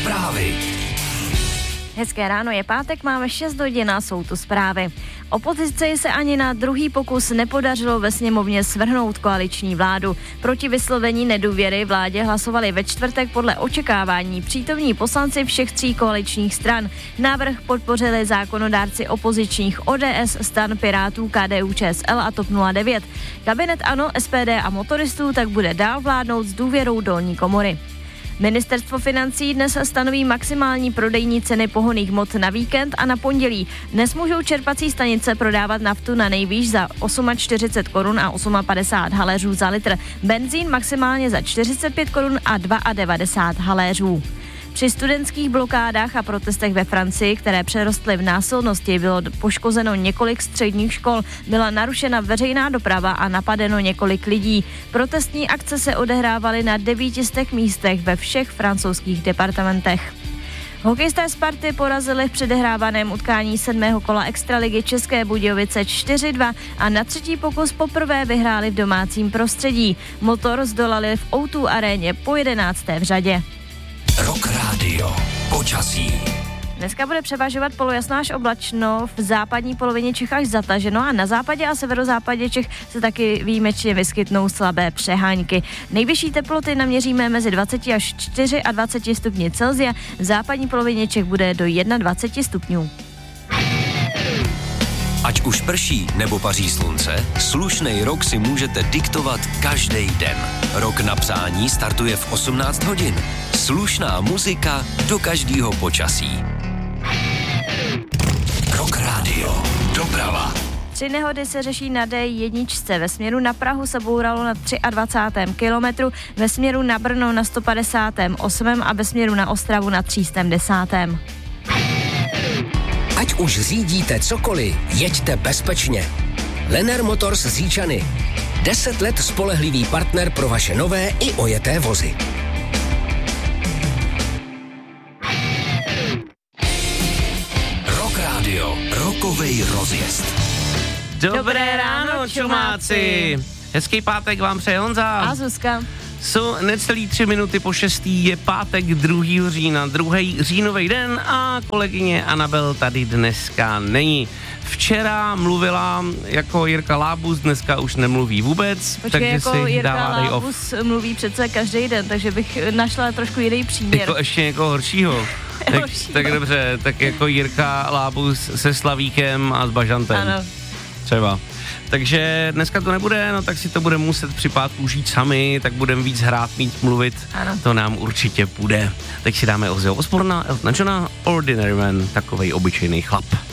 Zprávy. Hezké ráno, je pátek, máme 6 hodin a jsou tu zprávy. Opozici se ani na druhý pokus nepodařilo ve sněmovně svrhnout koaliční vládu. Proti vyslovení nedůvěry vládě hlasovali ve čtvrtek podle očekávání přítomní poslanci všech 3 koaličních stran. Návrh podpořili zákonodárci opozičních ODS, STAN, Pirátů, KDU, ČSL a TOP 09. Kabinet ANO, SPD a motoristů tak bude dál vládnout s důvěrou dolní komory. Ministerstvo financí dnes stanoví maximální prodejní ceny pohonných hmot na víkend a na pondělí. Dnes můžou čerpací stanice prodávat naftu na nejvýš za 48 korun a 58 haléřů za litr, benzín maximálně za 45 korun a 92 haléřů. Při studentských blokádách a protestech ve Francii, které přerostly v násilnosti, bylo poškozeno několik středních škol, byla narušena veřejná doprava a napadeno několik lidí. Protestní akce se odehrávaly na 900 místech ve všech francouzských departamentech. Hokejisté Sparty porazili v předehrávaném utkání 7. kola extraligy České Budějovice 4-2 a na třetí pokus poprvé vyhráli v domácím prostředí. Motor zdolali v O2 aréně po 11. v řadě. Rock Radio. Počasí. Dneska bude převažovat polojasno až oblačno, v západní polovině Čech až zataženo a na západě a severozápadě Čech se taky výjimečně vyskytnou slabé přehánky. Nejvyšší teploty naměříme mezi 20 až 24 stupni Celsia, v západní polovině Čech bude do 21 stupňů. Ať už prší nebo paří slunce, slušnej rok si můžete diktovat každý den. Rok na psání startuje v 18 hodin. Slušná muzika do každého počasí. Rock Radio. Doprava. 3 nehody se řeší na D1. Ve směru na Prahu se bouralo na 23. kilometru, ve směru na Brno na 158. a ve směru na Ostravu na 310. Ať už řídíte cokoliv, jeďte bezpečně. Lenner Motors z Říčany. 10 let spolehlivý partner pro vaše nové i ojeté vozy. Rock Radio. Rokovej rozjezd. Dobré ráno, čumáci. Hezký pátek vám přeje Honza. A Zuzka. Jsou necelý 3 minuty po 6. Je pátek 2. října, 2. říjnový den a kolegyně Anabel tady dneska není. Včera mluvila jako Jirka Lábus, dneska už nemluví vůbec. Počkej, takže jako si Jirka dává day Lábus mluví přece každý den, takže bych našla trošku jiný příměr. Jako ještě někoho horšího. tak dobře, tak jako Jirka Lábus se Slavíkem a s Bažantem. Ano. Třeba. Takže dneska to nebude, no tak si to budeme muset při pátku užít sami, tak budeme víc hrát, mít mluvit. Ano. To nám určitě půjde. Tak si dáme Ozzyho Osbourna, Eltona Johna, Ordinary Man, takovej obyčejný chlap.